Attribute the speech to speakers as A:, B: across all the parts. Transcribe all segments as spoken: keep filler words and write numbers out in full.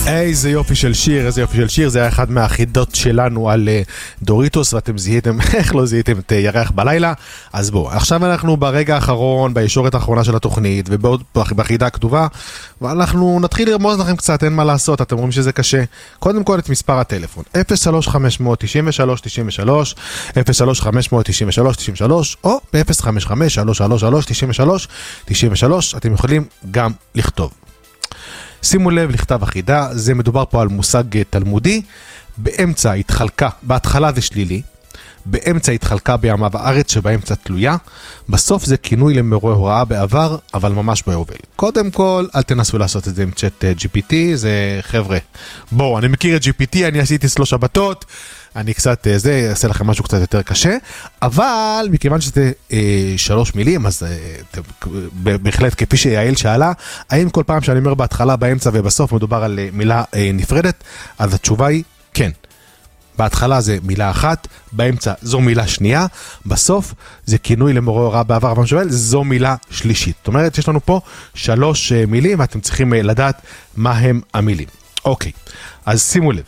A: איזה יופי של שיר, איזה יופי של שיר, זה היה אחד מהחידות שלנו על דוריטוס, ואתם זיהיתם, איך לא זיהיתם את ירח בלילה, אז בואו, עכשיו אנחנו ברגע האחרון, בישורת האחרונה של התוכנית, ובעוד בחידה הכתובה, ואנחנו נתחיל לרמוז לכם קצת, אין מה לעשות, אתם רואים שזה קשה. קודם כל את מספר הטלפון, אפס שלוש חמש תשע שלוש תשע שלוש, אפס שלוש חמש תשע שלוש תשע שלוש, או ב-אפס חמש חמש שלוש שלוש שלוש תשע שלוש תשע שלוש, אתם יכולים גם לכתוב. שימו לב לכתב החידה, זה מדובר פה על מושג תלמודי, באמצע התחלקה, בהתחלה זה שלילי, באמצע התחלקה בימיו הארץ שבאמצע תלויה, בסוף זה כינוי למורה הוראה בעבר, אבל ממש ביובל. קודם כל, אל תנסו לעשות את זה עם צ'אט ג'י פי טי, זה חבר'ה, בואו, אני מכיר את ג'י פי טי, אני עשיתי אצלו שבתות, אני קצת, זה אעשה לכם משהו קצת יותר קשה, אבל מכיוון שזה אה, שלוש מילים, אז אה, בהחלט כפי שיעל שאלה, האם כל פעם שאני אומר בהתחלה, באמצע ובסוף מדובר על אה, מילה אה, נפרדת, אז התשובה היא כן. בהתחלה זה מילה אחת, באמצע זו מילה שנייה, בסוף זה כינוי למורה הוראה בעבר, אבל שואל, זו מילה שלישית. זאת אומרת, יש לנו פה שלוש אה, מילים, ואתם צריכים אה, לדעת מה הם המילים. אוקיי, אז שימו לב.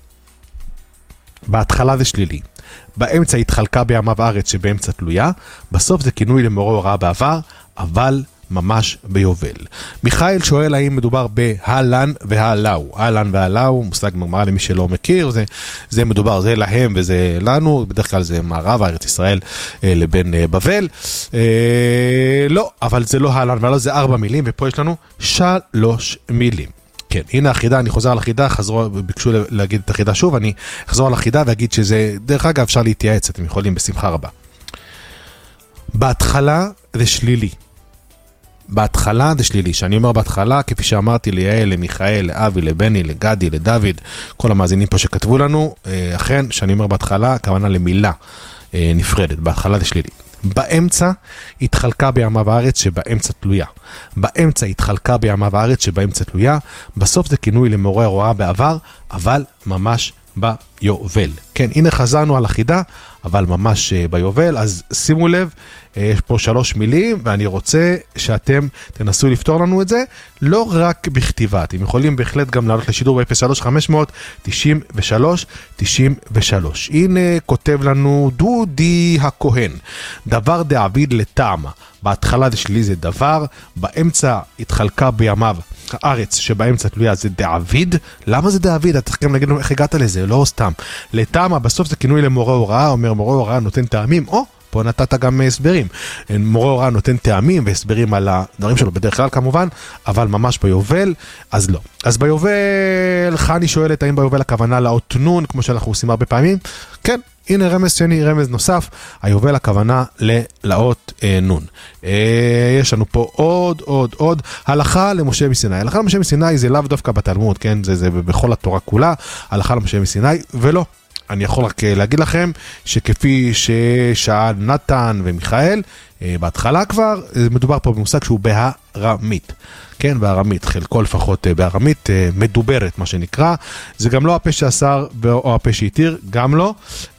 A: בהתחלה זה שלילי, באמצע התחלקה בימיו הארץ שבאמצע תלויה, בסוף זה כינוי למורה הוראה בעבר, אבל ממש ביובל. מיכאל שואל האם מדובר בהלן והלאו. הלן והלאו, מושג מגמרא למי שלא מכיר, זה, זה מדובר, זה להם וזה לנו, בדרך כלל זה מערב, ארץ ישראל אה, לבין אה, בבל. אה, לא, אבל זה לא הלן והלאו, זה ארבע מילים, ופה יש לנו שלוש מילים. כן, הנה החידה, אני חוזר על החידה, חזרו, ביקשו להגיד את החידה שוב, אני אחזור על החידה ואגיד שזה, דרך אגב, אפשר להתייעץ, אתם יכולים בשמחה רבה. בהתחלה זה שלילי. בהתחלה זה שלילי, שאני אומר בהתחלה, כפי שאמרתי ליעל, למיכאל, לאבי, לבני, לגדי, לדוד, כל המאזינים פה שכתבו לנו, אכן, שאני אומר בהתחלה, הכוונה למילה נפרדת, בהתחלה זה שלילי. באמצע התחלקה בימיו הארץ שבאמצע תלויה. באמצע התחלקה בימיו הארץ שבאמצע תלויה. בסוף זה כינוי למורה הוראה בעבר, אבל ממש ביובל. כן, הנה חזרנו על החידה, אבל ממש ביובל. אז שימו לב, יש פה שלוש מילים, ואני רוצה שאתם תנסו לפתור לנו את זה, לא רק בכתיבה. אתם יכולים בהחלט גם לעלות לשידור ב-אפס שלוש חמש תשע שלוש תשע שלוש. הנה כותב לנו דודי הכהן, דבר דעביד לטעמה. בהתחלה זה שלי זה דבר, באמצע התחלקה בימיו הארץ שבאמצע תלויה זה דעביד. למה זה דעביד? אתה צריך גם להגיד לנו איך הגעת לזה, לא סתם. לטעמה, בסוף זה כינוי למורה הוראה, אומר מורה הוראה נותן טעמים, או פה נתת גם הסברים. מורה הוראה נותן טעמים והסברים על הדברים שלו בדרך כלל כמובן, אבל ממש ביובל, אז לא. אז ביובל, חני שואלת האם ביובל הכוונה לאות נון, כמו שאנחנו עושים הרבה פעמים? כן. הנה רמז שני, רמז נוסף, היובל הכוונה ללאות אה, נון. אה, יש לנו פה עוד, עוד, עוד, הלכה למשה מסיני. הלכה למשה מסיני זה לאו דווקא בתלמוד, כן? זה, זה בכל התורה כולה, הלכה למשה מסיני, ולא. אני יכול רק להגיד לכם שכפי ששאל נתן ומיכאל, אה, בהתחלה כבר, מדובר פה במושג שהוא בארמית. כן, בארמית, חלקו לפחות בארמית, מדוברת מה שנקרא, זה גם לא הפה שאסר או הפה שהתיר, גם לא,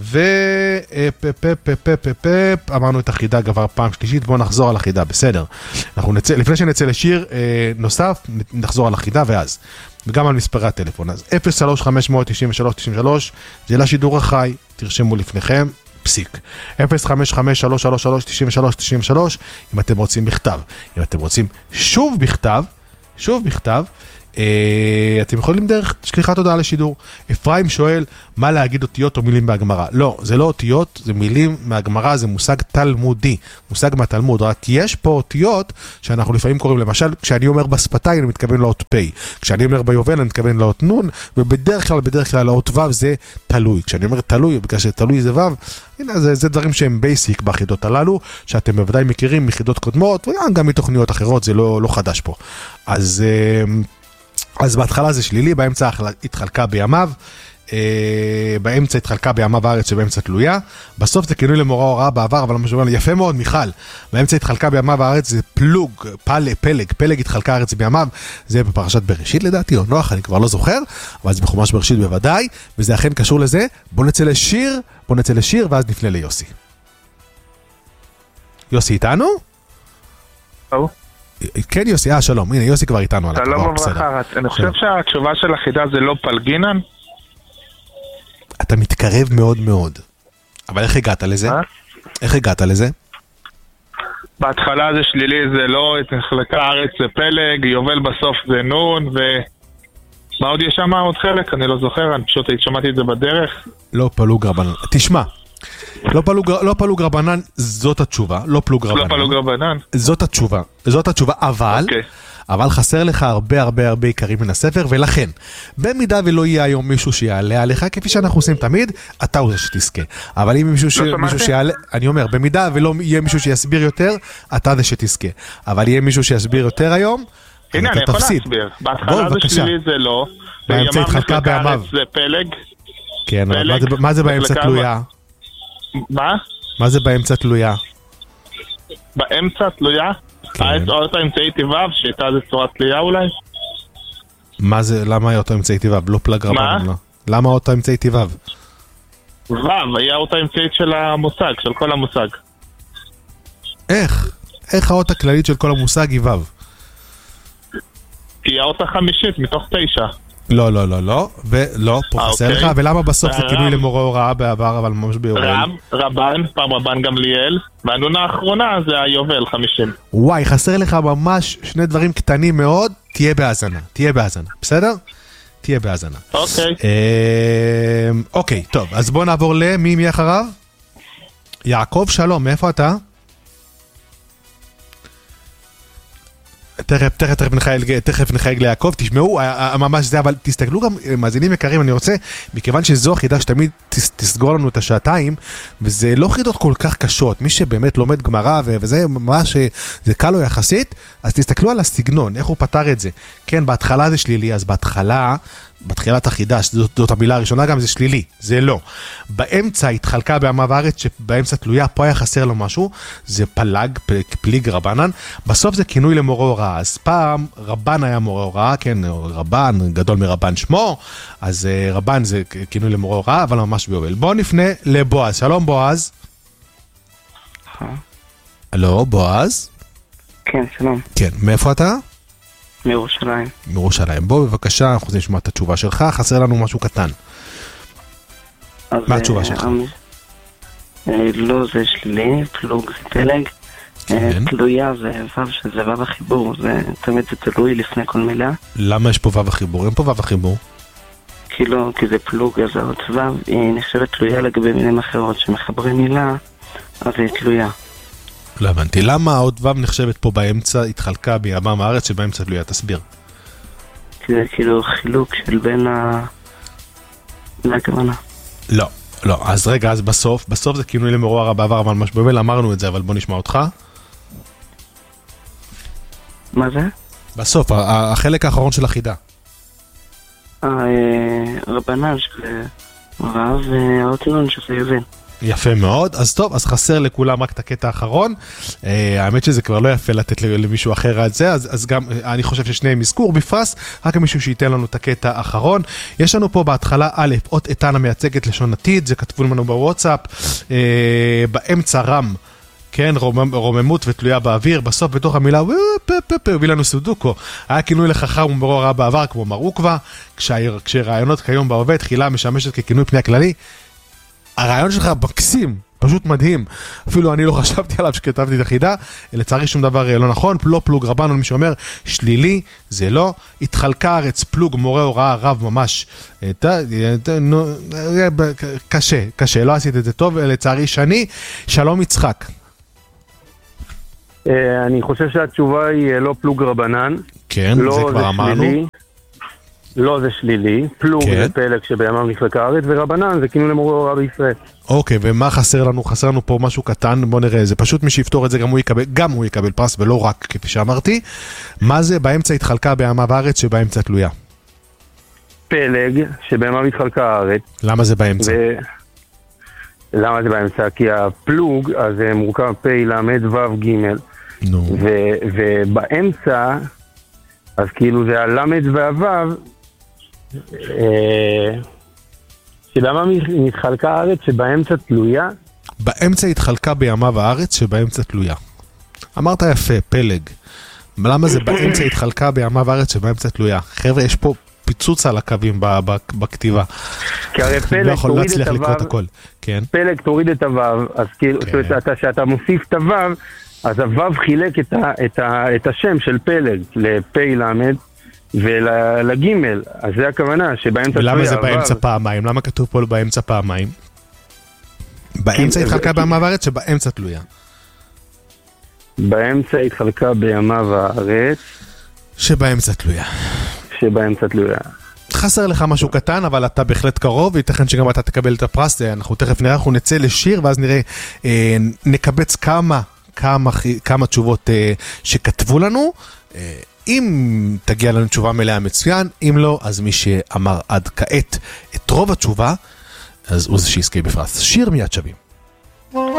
A: ופפפפפפפפ, אמרנו את החידה כבר פעם שלישית, בואו נחזור על החידה, בסדר, אנחנו נצא, לפני שנצא לשיר נוסף, נחזור על החידה ואז, וגם על מספרי הטלפון, אז אפס שלוש חמש תשע שלוש תשע שלוש, זה לשידור החי, תרשמו לפניכם, פסיק. אפס חמש חמש שלוש שלוש שלוש תשע שלוש תשע שלוש אם אתם רוצים בכתב. אם אתם רוצים שוב בכתב, שוב בכתב, אה, אתם יכולים דרך שליחת הודעה לשידור. אפרים שואל מה להגיד אותיות או מילים בהגמרא. לא, זה לא אותיות, זה מילים מהגמרא, זה מושג תלמודי, מושג מהתלמוד, רק יש פה אותיות שאנחנו לפעמים קוראים, למשל, כשאני אומר בשפתיים אני מתכוון לאות פי, כשאני אומר ביובל אני מתכוון לאות נון, ובדרך כלל, בדרך כלל לאות וו זה תלוי. כשאני אומר תלוי, בגלל שתלוי זה וו, הנה, זה, זה דברים שהם בייסיק בחידות הללו, שאתם בוודאי מכירים מחידות קודמות, וגם מתוכניות אחרות, זה לא, לא חדש פה. אז, אז בהתחלה זה שלילי, באמצע התחלקה בימיו, באמצע התחלקה בימיו הארץ שבאמצע תלויה, בסוף זה כינוי למורה הוראה בעבר, אבל משהו יפה מאוד מיכל, באמצע התחלקה בימיו הארץ זה פלוג, פלג, פלג, פלג התחלקה הארץ בימיו, זה בפרשת בראשית לדעתי, או נוח, אני כבר לא זוכר, אבל זה בחומש בראשית בוודאי, וזה אכן קשור לזה. בוא נצא לשיר, בוא נצא לשיר, ואז נפנה ליוסי. יוסי איתנו?
B: או.
A: כן יוסי, אה שלום, הנה יוסי כבר איתנו על הקו.
B: שלום וברכה, אני חושב שהתשובה של החידה זה לא פלגינן.
A: אתה מתקרב מאוד מאוד. אבל איך הגעת לזה? איך הגעת לזה?
B: בהתחלה זה שלילי, זה לא, התחלקה הארץ זה פלג, יובל בסוף זה נון, ו... מה עוד יש שם עוד חלק? אני לא זוכר, אני פשוט שמעתי את זה בדרך.
A: לא פלוג רבנן. תשמע, לא פלוג, לא פלוג רבנן, זאת התשובה, לא פלוג רבנן.
B: לא פלוג רבנן.
A: זאת התשובה, זאת התשובה, אבל, okay. אבל חסר לך הרבה הרבה הרבה עיקרים מן הספר, ולכן, במידה ולא יהיה היום מישהו שיעלה עליך, כפי שאנחנו עושים תמיד, אתה הוא זה שתזכה. אבל אם מישהו, ש... מישהו שיעלה, אני אומר, במידה ולא יהיה מישהו שיסביר יותר, אתה זה שתזכה. אבל יהיה מישהו שיסביר יותר היום,
B: הנה, אני יכול להסביר. בהתחלה זה שלילי זה לא.
A: באמצע התחלקה בימיו.
B: זה פלג.
A: כן, מה זה באמצע תלויה?
B: מה?
A: מה זה באמצע תלויה?
B: באמצע תלויה? אותו אמצעי תיבב, שהייתה זה צורת תלויה אולי?
A: מה זה, למה היה אותו אמצעי תיבב? לא פלג רבנן, לא. למה אותו אמצעי תיבב?
B: וו, היה אותו אמצעית של המושג, של כל המושג.
A: איך? איך האות הכללית של כל המושג היא וו?
B: היא האות החמישית מתוך תשע.
A: לא, לא, לא, לא, ולא, פה חסר לך, ולמה בסוף זה כינוי למורה הוראה בעבר, אבל ממש ביובל?
B: רב, רבן, פעם רבן גמליאל, והנונה האחרונה זה היובל, חמישים.
A: וואי, חסר לך ממש שני דברים קטנים מאוד, תהיה בהאזנה, תהיה בהאזנה, בסדר? תהיה בהאזנה.
B: אוקיי.
A: אוקיי, טוב, אז בוא נעבור למי, מי אחריו? יעקב, שלום, מאיפה אתה? תכף, תכף, תכף נחייג, תכף נחייג ליעקב, תשמעו, ממש זה, אבל תסתכלו גם, מאזינים יקרים, אני רוצה, מכיוון שזו החידה שתמיד תסגור לנו את השעתיים, וזה לא חידות כל כך קשות, מי שבאמת לומד גמרא, וזה ממש, זה קל לו יחסית, אז תסתכלו על הסגנון, איך הוא פתר את זה. כן, בהתחלה זה שלילי, אז בהתחלה, בתחילת החידה, זאת, זאת המילה הראשונה, גם זה שלילי, זה לא. באמצע התחלקה בעמיו הארץ, שבאמצע תלויה, פה היה חסר לו משהו, זה פלג, פליג רבנן, בסוף זה כינוי למורה הוראה, אז פעם רבן היה מורה הוראה, כן, רבן, גדול מרבן שמו, אז רבן זה כינוי למורה הוראה, אבל ממש ביובל. בואו נפנה לבועז, שלום בועז. הלו, בועז?
C: כן, שלום.
A: כן, מאיפה אתה?
C: מירושלים.
A: מירושלים. בוא בבקשה, אנחנו רוצים לשמוע את התשובה שלך, חסר לנו משהו קטן. מה התשובה שלך?
C: לא, זה שלילי, פלוג זה פלג. תלויה זה וו שזה וו החיבור, זה תמיד זה תלוי לפני כל מילה.
A: למה יש פה וו החיבור? אין פה וו החיבור.
C: כי לא, כי זה פלוג, אז האות וו היא נחשבת תלויה לגבי מילים אחרות, שמחברים מילה, אז היא תלויה.
A: לא הבנתי, למה האות וו נחשבת פה באמצע, התחלקה בימם הארץ שבאמצע תלויה? תסביר.
C: כי זה כאילו חילוק של בין ה... להכוונה.
A: לא, לא, אז רגע, אז בסוף, בסוף זה כינוי למורה הוראה בעבר, אבל ממש בבל אמרנו את זה, אבל בוא נשמע אותך.
C: מה זה?
A: בסוף, החלק האחרון של החידה.
C: רבנן שזה רב, והאותינון שזה יובל.
A: יפה מאוד, אז טוב, אז חסר לכולם רק את הקטע האחרון, האמת שזה כבר לא יפה לתת למישהו אחר את זה, אז, אז גם אני חושב ששניהם יזכור בפרס, רק מישהו שייתן לנו את הקטע האחרון. יש לנו פה בהתחלה א', אות איתן המייצגת לשון עתיד, זה כתבו לנו בוואטסאפ, באמצע רם, כן, רוממות ותלויה באוויר, בסוף בתוך המילה, הביא לנו סודוקו, היה כינוי לחכם ומורה הוראה בעבר כמו מרוקווה, כשרעיונות כיום בהווה תחילה משמשת ככינוי פני הכללי, הרעיון שלך מקסים, פשוט מדהים, אפילו אני לא חשבתי עליו שכתבתי את החידה, לצערי שום דבר לא נכון, לא פלוג רבן, מי שאומר שלילי, זה לא, התחלקה ארץ פלוג מורה הוראה רב ממש, קשה, קשה, לא עשית את זה טוב, לצערי שני, שלום יצחק.
D: אני חושב שהתשובה היא לא פלוג רבנן.
A: כן, זה כבר אמרנו.
D: לא, זה שלילי. פלוג זה פלג שבימיו נחלקה הארץ, ורבנן זה כינוי למורה הוראה בישראל.
A: אוקיי, ומה חסר לנו? חסר לנו פה משהו קטן, בוא נראה, זה פשוט מי שיפתור את זה גם הוא יקבל, גם הוא יקבל פרס ולא רק כפי שאמרתי. מה זה באמצע התחלקה בימיו הארץ שבאמצע תלויה?
D: פלג שבימיו התחלקה הארץ.
A: למה זה באמצע?
D: למה זה באמצע? כי הפלוג, אז זה מורכב פ' למד ו' ג' ובאמצע, אז כאילו זה הלמד והו' שלמה מתחלקה הארץ שבאמצע תלויה?
A: באמצע התחלקה בימיו הארץ שבאמצע תלויה. אמרת יפה, פלג. למה זה באמצע התחלקה בימה וארץ שבאמצע תלויה? חבר'ה, יש פה פיצוץ על הקווים בכתיבה.
D: כי הרי פלג תוריד את הוו, פלג תוריד את הוו, אז כאילו, כשאתה מוסיף את הוו, אז הוו חילק את השם של פלג לפי למד, ולגימל, אז זה הכוונה שבאמצע תלויה.
A: ולמה זה באמצע פעמיים? למה כתוב פה באמצע פעמיים? באמצע התחלקה בימה וארץ שבאמצע תלויה.
D: באמצע התחלקה בימה וארץ
A: שבאמצע תלויה.
D: שבאמצע תלויה.
A: חסר לך משהו קטן, אבל אתה בהחלט קרוב, וייתכן שגם אתה תקבל את הפרס. אנחנו תכף נראה, אנחנו נצא לשיר, ואז נראה, אה, נקבץ כמה, כמה, כמה תשובות אה, שכתבו לנו. אה, אם תגיע לנו תשובה מלאה מצוין, אם לא, אז מי שאמר עד כעת את רוב התשובה, אז הוא זה שיזכה בפרס. שיר מיד שווים.